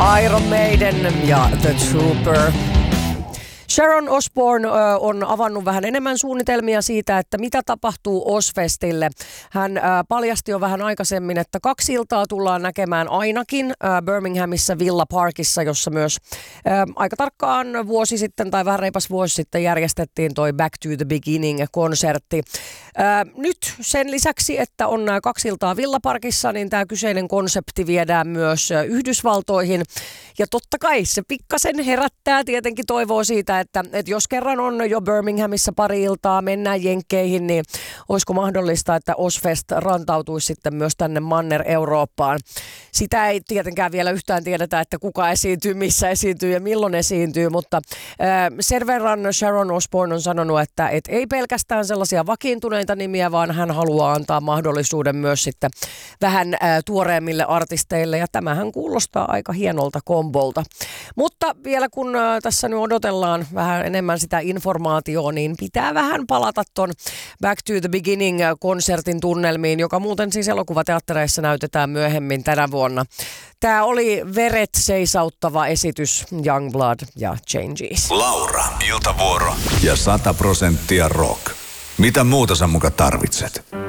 Iron Maiden ja The Trooper. Sharon Osbourne on avannut vähän enemmän suunnitelmia siitä, että mitä tapahtuu Ozzfestille. Hän paljasti jo vähän aikaisemmin, että 2 iltaa tullaan näkemään ainakin Birminghamissa Villa Parkissa, jossa myös aika tarkkaan vuosi sitten tai vähän reipas vuosi sitten järjestettiin toi Back to the Beginning-konsertti. Nyt sen lisäksi, että on nämä 2 iltaa Villa Parkissa, niin tämä kyseinen konsepti viedään myös Yhdysvaltoihin. Ja totta kai se pikkasen herättää tietenkin toivoa siitä, että jos kerran on jo Birminghamissa 2 iltaa, mennään Jenkkeihin, niin olisiko mahdollista, että Ozzfest rantautuisi sitten myös tänne Manner-Eurooppaan. Sitä ei tietenkään vielä yhtään tiedetä, että kuka esiintyy, missä esiintyy ja milloin esiintyy, mutta sen verran Sharon Osbourne on sanonut, että ei pelkästään sellaisia vakiintuneita nimiä, vaan hän haluaa antaa mahdollisuuden myös sitten vähän tuoreemmille artisteille, ja tämähän kuulostaa aika hienolta kombolta. Mutta vielä kun tässä nyt odotellaan vähän enemmän sitä informaatiota, niin pitää vähän palata ton Back to the Beginning-konsertin tunnelmiin, joka muuten siis elokuvateattereissa näytetään myöhemmin tänä vuonna. Tämä oli veret seisauttava esitys, Youngblood ja Changes. Laura, iltavuoro ja 100% rock. Mitä muuta sä muka tarvitset?